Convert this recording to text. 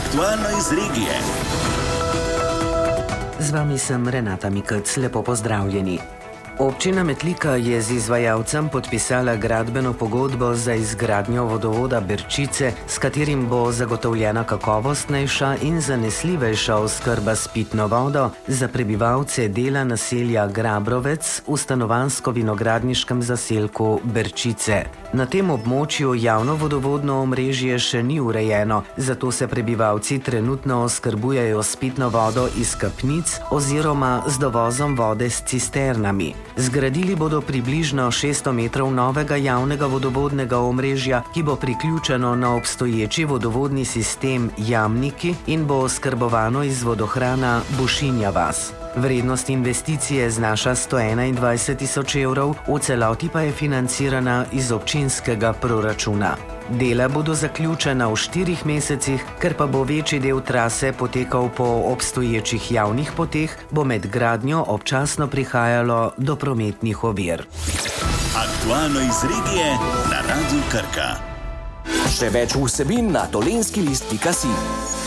Aktualno iz regije. Z vami sem Renata Mikec, lepo pozdravljeni. Občina Metlika je z izvajalcem podpisala gradbeno pogodbo za izgradnjo vodovoda Berčice, s katerim bo zagotovljena kakovostnejša in zanesljivejša oskrba s pitno vodo za prebivalce dela naselja Grabrovec v stanovanjsko-vinogradniškem zaselku Berčice. Na tem območju javno vodovodno omrežje še ni urejeno, zato se prebivalci trenutno oskrbujejo s pitno vodo iz kapnic oziroma z dovozom vode s cisternami. Zgradili bodo približno 600 metrov novega javnega vodovodnega omrežja, ki bo priključeno na obstoječi vodovodni sistem Jamniki in bo oskrbovano iz vodohrana Bušinja vas. Vrednost investicije znaša 121 tisoč evrov, v celoti pa je financirana iz občinskega proračuna. Dela bodo zaključena v 4 mesecih, ker pa bo večji del trase potekal po obstoječih javnih poteh, bo med gradnjo občasno prihajalo do prometnih ovir. Aktualno iz regije na Radiu Krka. Še več vsebin na tolenskilist.si.